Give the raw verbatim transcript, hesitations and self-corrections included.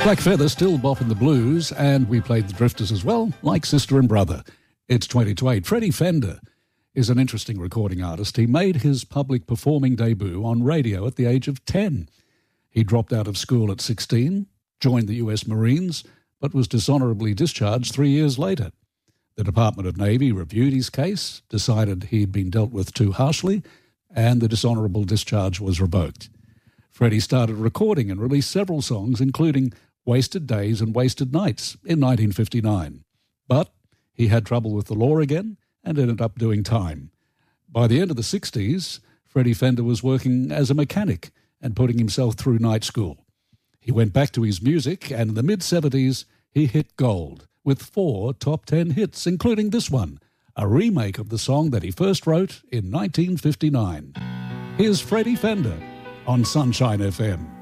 Black Feather still bopping the blues, and we played the Drifters as well, like Sister and Brother. It's twenty to eight. Freddie Fender is an interesting recording artist. He made his public performing debut on radio at the age of ten. He dropped out of school at sixteen, joined the U S Marines, but was dishonourably discharged three years later. The Department of Navy reviewed his case, decided he'd been dealt with too harshly, and the dishonourable discharge was revoked. Freddie started recording and released several songs, including Wasted Days and Wasted Nights in nineteen fifty-nine. But he had trouble with the law again and ended up doing time. By the end of the sixties, Freddie Fender was working as a mechanic and putting himself through night school. He went back to his music, and in the mid-seventies, he hit gold with four top ten hits, including this one, a remake of the song that he first wrote in nineteen fifty-nine. Here's Freddie Fender on Sunshine F M.